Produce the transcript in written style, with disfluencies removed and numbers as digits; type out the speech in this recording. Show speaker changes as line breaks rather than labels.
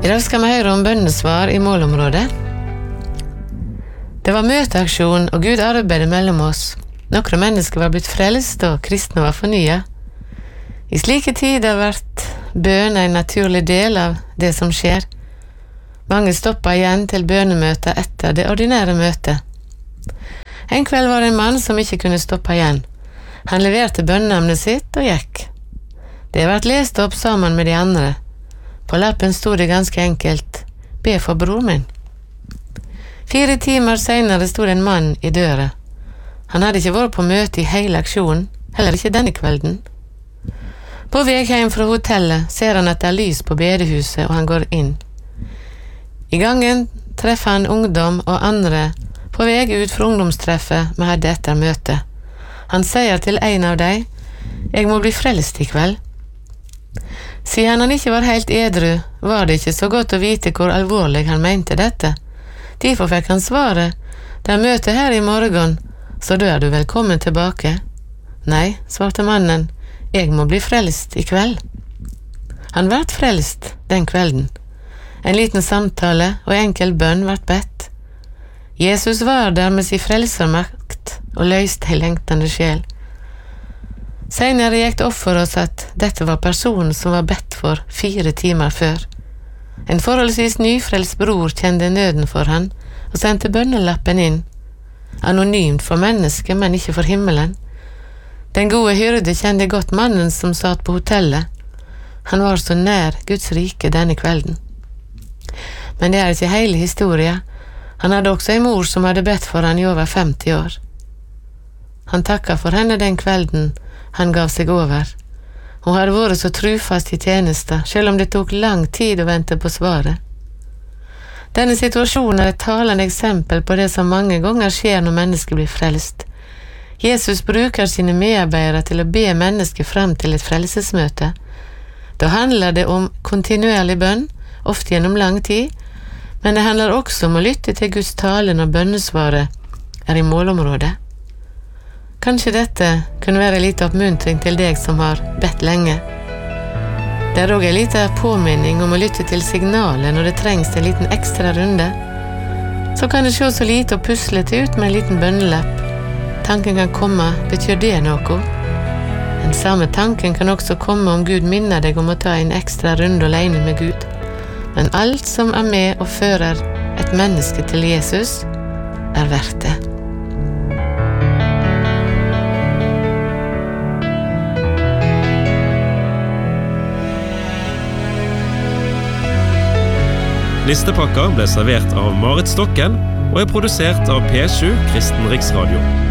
dag skal vi høre om bønnesvar i målområdet. Det var møteaksjon, og Gud arbeidet mellom oss. Noen mennesker var blitt frelst, og kristne var fornyet. I slike tider har vært bøn en naturlig del av det som skjer. Mange stoppet igjen til bønemøter etter det ordinære møtet. En kveld var det en mann som ikke kunne stoppe igjen. Han leverte bønneemnet sitt og gikk. Det har vært lest opp sammen med de andre. På lappen stod det ganske enkelt: be for bror min. 4 timer senere stod en mann i døra. Han hadde ikke vært på møte i hele aksjonen, heller ikke denne kvelden. På vei hjem fra hotellet ser han at det er lys på bedehuset, og han går inn. I gangen treffer han ungdom og andre på vei ut fra ungdomstreffet vi hadde etter møtet. Han sier til en av dem: jeg må bli frelst i kveld. Siden han ikke var helt edru, var det ikke så godt å vite hvor alvorlig han mente dette. Derfor fikk han svaret: det er møte her i morgen, så da er du velkommen tilbake. Nei, svarte mannen, jeg må bli frelst i kveld. Han ble frelst den kvelden. En liten samtale og enkel bønn ble bedt. Jesus var der med sin frelsermakt og løste en lengtende sjel. Senere gikk det opp for oss at dette var personen som var bedt for 4 timer før. En forholdsvis nyfrelst bror kjente nøden for han og sendte bønnelappen inn. Anonymt for mennesket, men ikke for himmelen. Den gode hyrde kjente godt mannen som satt på hotellet. Han var så nær Guds rike denne kvelden. Men det er ikke hele historien. Han hadde også en mor som hadde bedt for han i over 50 år. Han takket for henne den kvelden han gav seg over. Hun hadde vært så trufast i tjenesta, selv om det tok lang tid å vente på svaret. Denne situasjonen er et talende eksempel på det som mange ganger skjer når mennesker blir frelst. Jesus bruker sine medarbeidere til å be mennesker frem til et frelsesmøte. Da handler det om kontinuerlig bønn, ofte gjennom lang tid, men det handler også om å lytte til Guds tale når bønnesvaret er i målområdet. Kanskje dette kunne være litt oppmuntring til deg som har bedt lenge. Det er også en liten påminning om å lytte til signalet når det trengs en liten ekstra runde. Så kan det se så lite og puslete ut med en liten bønnelapp. Tanken kan komme, betyr det noe? Den samme tanken kan også komme om Gud minner deg om å ta en ekstra runde alene med Gud. Men alt som er med og fører et menneske til Jesus, er verdt det.
Listepakka ble servert av Marit Stokken og er produsert av P7 Kristen Riksradio.